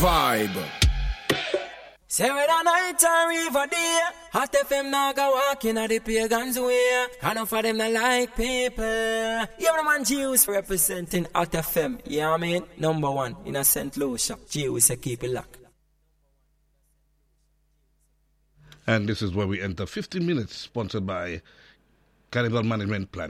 vibe. Say whether night or even day, Hot FM now go walking at the pagans way. Enough of them not like people. Yeah, the man Jews representing Hot FM. You know what I mean? Number one in a St. Lucia. Jews say keep it locked. And this is where we enter 15 minutes, sponsored by Carnival Management Planning.